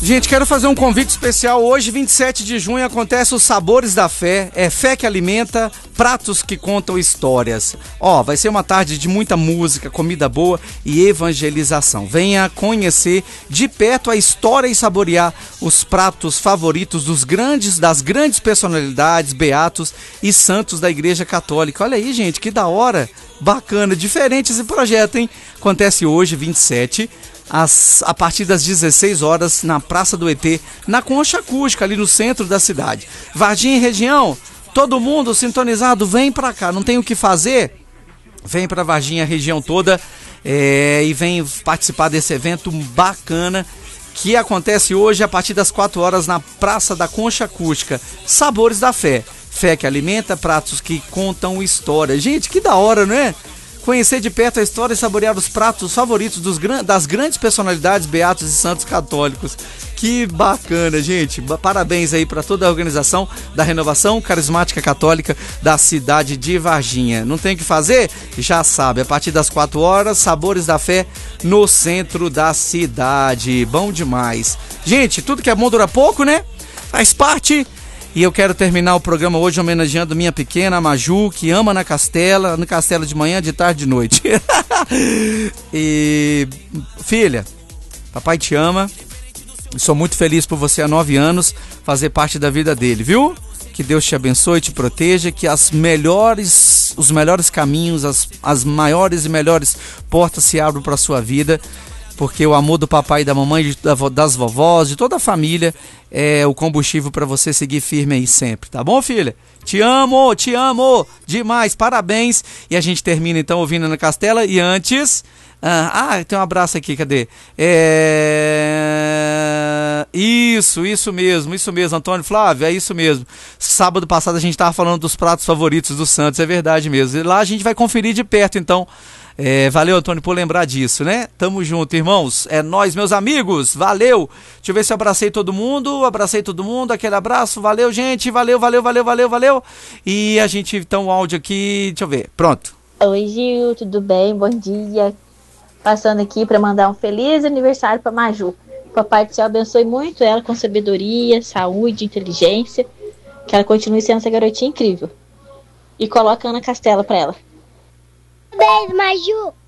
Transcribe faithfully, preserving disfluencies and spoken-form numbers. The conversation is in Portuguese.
Gente, quero fazer um convite especial. Hoje, vinte e sete de junho, acontece os Sabores da Fé. É fé que alimenta, pratos que contam histórias. Ó, vai ser uma tarde de muita música, comida boa e evangelização. Venha conhecer de perto a história e saborear os pratos favoritos dos grandes, das grandes personalidades, beatos e santos da Igreja Católica. Olha aí, gente, que da hora. Bacana, diferente esse projeto, hein? Acontece hoje, vinte e sete, As, a partir das dezesseis horas, na Praça do E T, na Concha Acústica, ali no centro da cidade. Varginha e região, todo mundo sintonizado, vem pra cá, não tem o que fazer? Vem pra Varginha, a região toda, é, e vem participar desse evento bacana, que acontece hoje a partir das quatro horas na Praça da Concha Acústica. Sabores da Fé, fé que alimenta, pratos que contam história. Gente, que da hora, não é? Conhecer de perto a história e saborear os pratos favoritos dos, das grandes personalidades, beatos e santos católicos. Que bacana, gente. Parabéns aí para toda a organização da Renovação Carismática Católica da cidade de Varginha. Não tem o que fazer? Já sabe, a partir das quatro horas, Sabores da Fé no centro da cidade. Bom demais. Gente, tudo que é bom dura pouco, né? Faz parte. E eu quero terminar o programa hoje homenageando minha pequena Maju, que ama na Castela, no Castelo de manhã, de tarde, de noite. E, filha, papai te ama. Sou muito feliz por você há nove anos fazer parte da vida dele, viu? Que Deus te abençoe e te proteja, que as melhores, os melhores caminhos, as, as maiores e melhores portas se abram para a sua vida. Porque o amor do papai e da mamãe, das vovós, de toda a família, é o combustível para você seguir firme aí sempre, tá bom, filha? Te amo, te amo demais, parabéns. E a gente termina então ouvindo na Castela. E antes... Ah, tem um abraço aqui, cadê? É... Isso, isso mesmo, isso mesmo, Antônio Flávio, é isso mesmo. Sábado passado a gente estava falando dos pratos favoritos do Santos, é verdade mesmo. E lá a gente vai conferir de perto, então... É, valeu, Antônio, por lembrar disso, né? Tamo junto, irmãos. É nóis, meus amigos. Valeu. Deixa eu ver se eu abracei todo mundo. Abracei todo mundo. Aquele abraço. Valeu, gente. Valeu, valeu, valeu, valeu, valeu. E a gente, então, o áudio aqui. Deixa eu ver. Pronto. Oi, Gil. Tudo bem? Bom dia. Passando aqui para mandar um feliz aniversário para Maju. Papai do céu abençoe muito ela com sabedoria, saúde, inteligência. Que ela continue sendo essa garotinha incrível. E coloca a Ana Castela para ela. Beijo, Maju!